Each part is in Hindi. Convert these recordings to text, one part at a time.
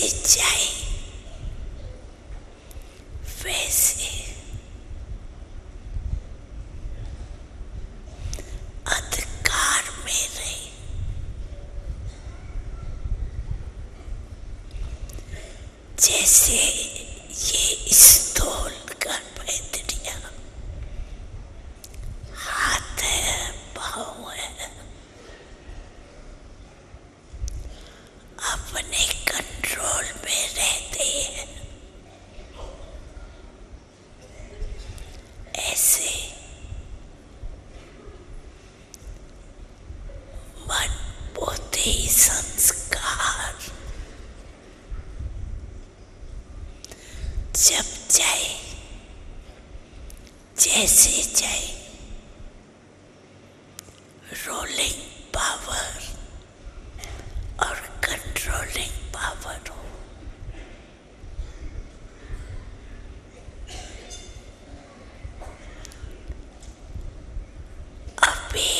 जैसे चाहे वैसे अंधकार में रहे, जैसे ये स्थूल का पैदरिया हाथ है, पाँव है, अपने कंट्रोल में रहते हैं। ऐसे मन, बुद्धि, संस्कार जब चाहे जैसे चाहे रोलिंग पावर और कंट्रोलिंग पावर हो। अभी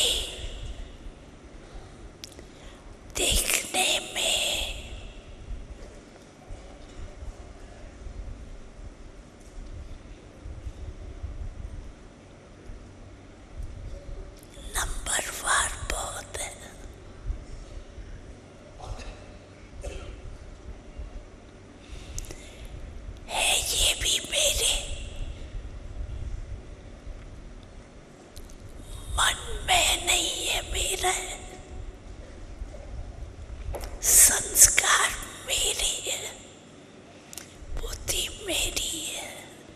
देखने में नंबरवार बहुत है ये भी मेरे मन में नहीं है, मेरा है। संस्कार मेरे है, बुद्धि मेरी है।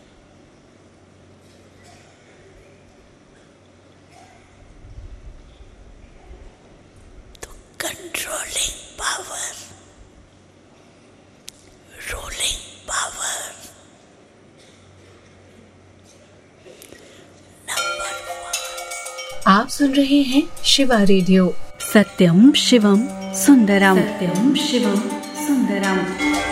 तो कंट्रोलिंग पावर, रोलिंग पावर, आप सुन रहे हैं शिवा रेडियो। सत्यम शिवम सुंदरम, सत्यम शिवम सुंदरम।